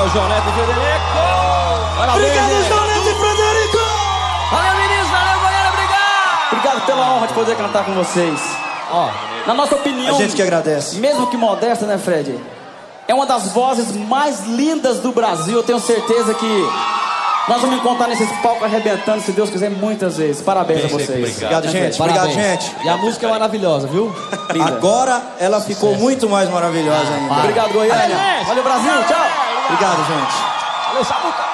ao João Neto e Frederico. Parabéns, obrigado, João Neto e Frederico. Valeu, meninos. Valeu, Goiânia. Obrigado. Obrigado pela honra de poder cantar com vocês. Ó, na nossa opinião, a gente que agradece. Mesmo que modesta, né, Fred? É uma das vozes mais lindas do Brasil. Eu tenho certeza que nós vamos encontrar nesses palcos arrebentando, se Deus quiser, muitas vezes. Parabéns a vocês. Obrigado, gente. Obrigado, gente. E a música é maravilhosa, viu? Agora ela ficou muito mais maravilhosa ainda. Obrigado, Goiânia. Valeu, Brasil. Tchau. Obrigado, gente. Valeu, Sabuca.